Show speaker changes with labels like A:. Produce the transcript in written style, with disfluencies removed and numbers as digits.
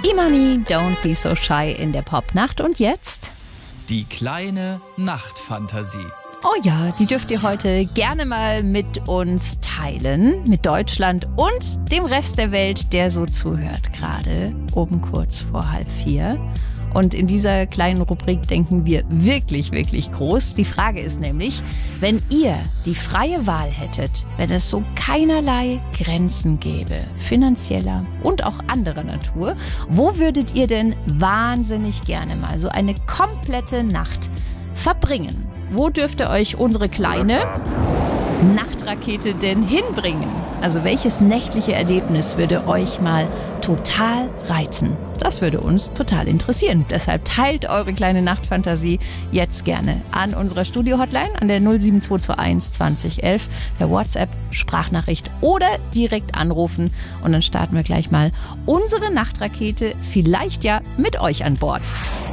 A: Imani, Don't Be So Shy in der Popnacht. Und jetzt?
B: Die kleine Nachtfantasie.
A: Oh ja, die dürft ihr heute gerne mal mit uns teilen, mit Deutschland und dem Rest der Welt, der so zuhört, gerade oben kurz vor 3:30. Und in dieser kleinen Rubrik denken wir wirklich, wirklich groß. Die Frage ist nämlich, wenn ihr die freie Wahl hättet, wenn es so keinerlei Grenzen gäbe, finanzieller und auch anderer Natur, wo würdet ihr denn wahnsinnig gerne mal so eine komplette Nacht verbringen? Wo dürfte euch unsere kleine Nachtrakete denn hinbringen? Also welches nächtliche Erlebnis würde euch mal total reizen? Das würde uns total interessieren. Deshalb teilt eure kleine Nachtfantasie jetzt gerne an unserer Studio-Hotline an der 07221 2011 per WhatsApp, Sprachnachricht oder direkt anrufen. Und dann starten wir gleich mal unsere Nachtrakete, vielleicht ja mit euch an Bord.